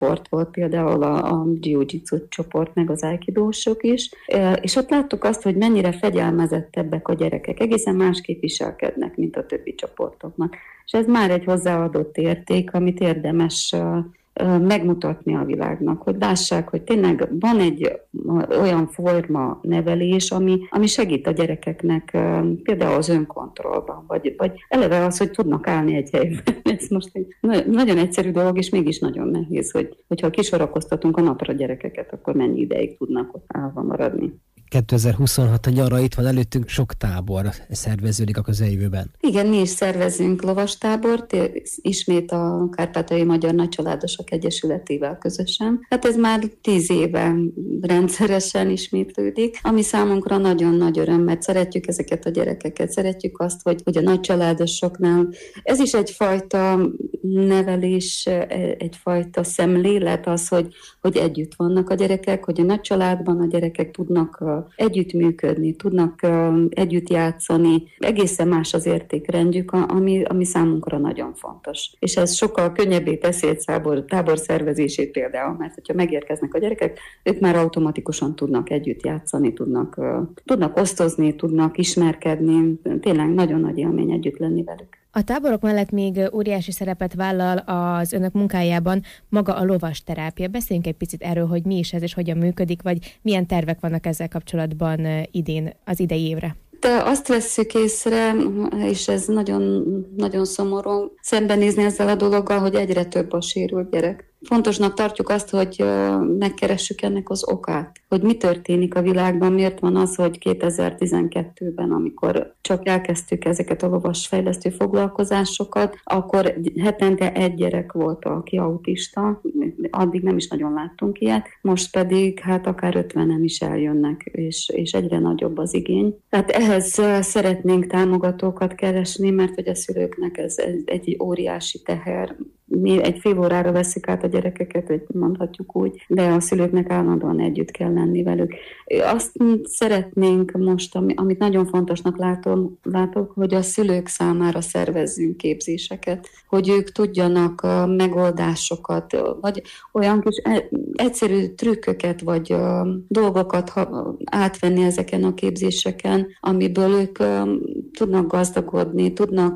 csoport volt, például a jiu-jitsu csoport, meg az aikidósok is, és ott láttuk azt, hogy mennyire fegyelmezettebbek a gyerekek, egészen másképp viselkednek, mint a többi csoportoknak. És ez már egy hozzáadott érték, amit érdemes megmutatni a világnak, hogy lássák, hogy tényleg van egy olyan forma nevelés, ami segít a gyerekeknek például az önkontrollban, vagy eleve az, hogy tudnak állni egy helyben. Ez most egy nagyon egyszerű dolog, és mégis nagyon nehéz, hogyha kisorakoztatunk a napra gyerekeket, akkor mennyi ideig tudnak ott állva maradni. 2026 a nyara itt van előttünk, sok tábor szerveződik a közeljövőben. Igen, mi is szervezünk lovastábort, ismét a Kárpátaljai Magyar Nagycsaládosok Egyesületével közösen. Hát ez már 10 éve rendszeresen ismétlődik, ami számunkra nagyon nagy öröm, mert szeretjük ezeket a gyerekeket, szeretjük azt, hogy a nagycsaládosoknál ez is egyfajta nevelés, egyfajta szemlélet az, hogy együtt vannak a gyerekek, hogy a nagy családban a gyerekek tudnak együttműködni, tudnak együtt játszani. Egészen más az értékrendjük, ami számunkra nagyon fontos. És ez sokkal könnyebbé teszi egy tábor szervezését például, mert hogyha megérkeznek a gyerekek, ők már automatikusan tudnak együtt játszani, tudnak osztozni, tudnak ismerkedni. Tényleg nagyon nagy élmény együtt lenni velük. A táborok mellett még óriási szerepet vállal az önök munkájában maga a lovasterápia. Beszéljünk egy picit erről, hogy mi is ez és hogyan működik, vagy milyen tervek vannak ezzel kapcsolatban idén, az idei évre. De azt vesszük észre, és ez nagyon, nagyon szomorú, szembenézni ezzel a dologgal, hogy egyre több a sérült gyerek. Fontosnak tartjuk azt, hogy megkeressük ennek az okát, hogy mi történik a világban, miért van az, hogy 2012-ben, amikor csak elkezdtük ezeket a lovasfejlesztő foglalkozásokat, akkor hetente egy gyerek volt, aki autista, addig nem is nagyon láttunk ilyet, most pedig hát akár 50-en is eljönnek, és egyre nagyobb az igény. Tehát ehhez szeretnénk támogatókat keresni, mert hogy a szülőknek ez egy óriási teher. Mi egy fél órára veszik át a gyerekeket, hogy mondhatjuk úgy, de a szülőknek állandóan együtt kell lenni velük. Azt szeretnénk most, amit nagyon fontosnak látok, hogy a szülők számára szervezzünk képzéseket, hogy ők tudjanak megoldásokat, vagy olyan kis egyszerű trükköket, vagy dolgokat átvenni ezeken a képzéseken, amiből ők tudnak gazdagodni,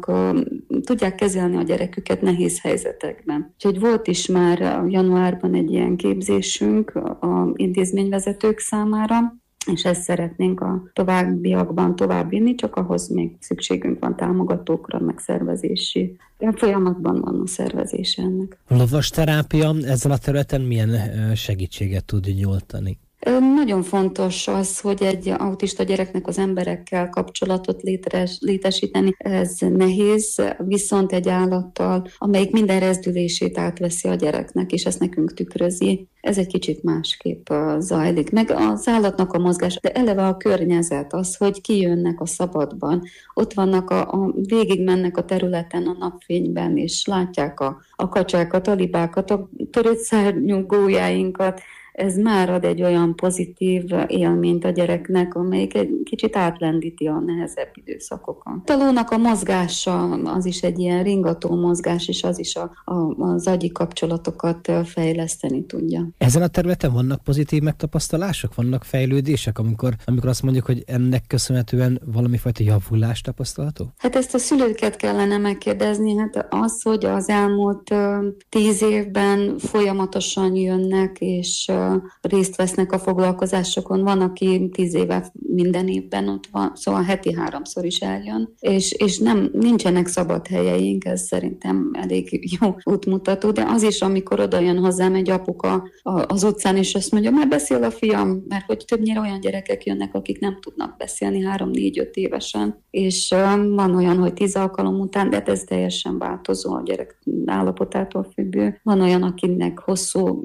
tudják kezelni a gyereküket nehéz helyzetekben. Úgyhogy volt is már januárban egy ilyen képzésünk az intézményvezetők számára, és ezt szeretnénk a továbbiakban továbbvinni, csak ahhoz még szükségünk van támogatókra, meg szervezési. Folyamatban van a szervezése ennek. A lovasterápia ezen a területen milyen segítséget tud nyújtani? Nagyon fontos az, hogy egy autista gyereknek az emberekkel kapcsolatot létesíteni, ez nehéz, viszont egy állattal, amelyik minden rezdülését átveszi a gyereknek, és ezt nekünk tükrözi, ez egy kicsit másképp zajlik. Meg az állatnak a mozgás, de eleve a környezet, az, hogy kijönnek a szabadban, ott vannak, végig mennek a területen a napfényben, és látják a kacsákat, a libákat, a törött szárnyú gólyáinkat. Ez már ad egy olyan pozitív élményt a gyereknek, amelyik egy kicsit átlendíti a nehezebb időszakokon. A lónak a mozgása, az is egy ilyen ringató mozgás, és az is az agyi kapcsolatokat fejleszteni tudja. Ezen a területen vannak pozitív megtapasztalások, vannak fejlődések, amikor azt mondjuk, hogy ennek köszönhetően valamifajta javulás tapasztalható? Hát ezt a szülőket kellene megkérdezni, hát az, hogy az elmúlt 10 évben folyamatosan jönnek, és részt vesznek a foglalkozásokon. Van, aki 10 éve minden évben ott van, szóval heti 3-szor is eljön, és nincsenek szabad helyeink, ez szerintem elég jó útmutató, de az is, amikor oda jön hozzám egy apuka az utcán, és azt mondja, már beszél a fiam, mert hogy többnyire olyan gyerekek jönnek, akik nem tudnak beszélni 3-4-5 évesen, és van olyan, hogy 10 alkalom után, de ez teljesen változó a gyerek állapotától függő. Van olyan, akinek hosszú,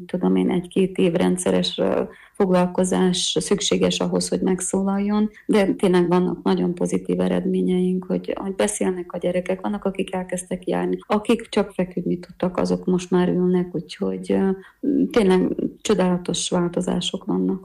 1-2 év rendszeres foglalkozás szükséges ahhoz, hogy megszólaljon, de tényleg vannak nagyon pozitív eredményeink, hogy beszélnek a gyerekek, vannak, akik elkezdtek járni, akik csak feküdni tudtak, azok most már ülnek, úgyhogy tényleg csodálatos változások vannak.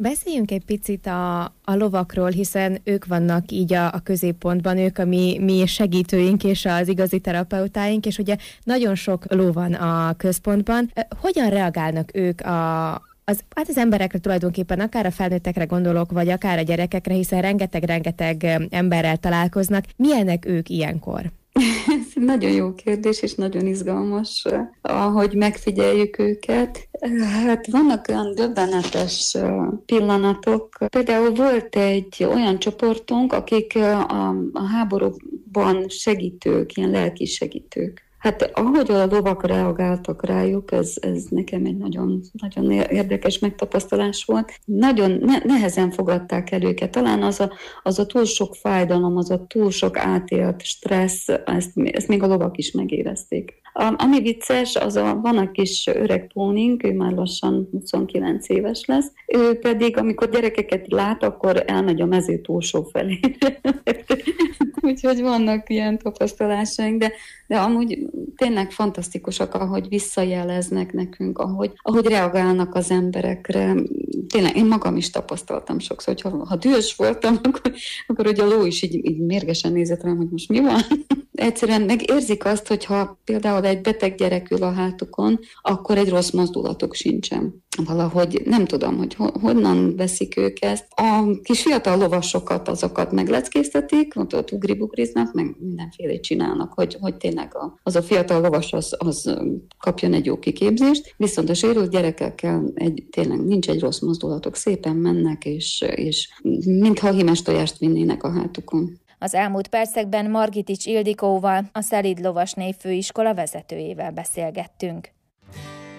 Beszéljünk egy picit a lovakról, hiszen ők vannak így a középpontban, ők a mi segítőink és az igazi terapeutáink, és ugye nagyon sok ló van a központban. Hogyan reagálnak ők az emberekre tulajdonképpen, akár a felnőttekre gondolok, vagy akár a gyerekekre, hiszen rengeteg emberrel találkoznak. Milyenek ők ilyenkor? Ez nagyon jó kérdés, és nagyon izgalmas, ahogy megfigyeljük őket. Hát vannak olyan döbbenetes pillanatok. Például volt egy olyan csoportunk, akik a háborúban segítők, ilyen lelki segítők. Hát ahogy a lovak reagáltak rájuk, ez nekem egy nagyon, nagyon érdekes megtapasztalás volt. Nagyon nehezen fogadták el őket. Talán az a túl sok fájdalom, az a túl sok átélt stressz, ezt még a lovak is megérezték. Ami vicces, van a kis öreg pónink, ő már lassan 29 éves lesz, ő pedig, amikor gyerekeket lát, akkor elmegy a mező túlsó felé. Úgyhogy vannak ilyen tapasztalásaink, de amúgy tényleg fantasztikusak, ahogy visszajeleznek nekünk, ahogy reagálnak az emberekre. Tényleg én magam is tapasztaltam sokszor, hogy ha dühös voltam, akkor ugye a ló is így mérgesen nézett rám, hogy most mi van. Egyszerűen megérzik azt, hogyha például egy beteg gyerek ül a hátukon, akkor egy rossz mozdulatuk sincsen. Valahogy nem tudom, hogy honnan veszik ők ezt. A kis fiatal lovasokat, azokat megleckéztetik, ott ugribugriznak, meg mindenfélét csinálnak, hogy tényleg az a fiatal lovas az kapjon egy jó kiképzést. Viszont a sérült gyerekekkel tényleg nincs egy rossz mozdulatok, szépen mennek, és mintha hímes tojást vinnének a hátukon. Az elmúlt percekben Margitics Ildikóval, a Szelíd Lovasnév főiskola vezetőjével beszélgettünk.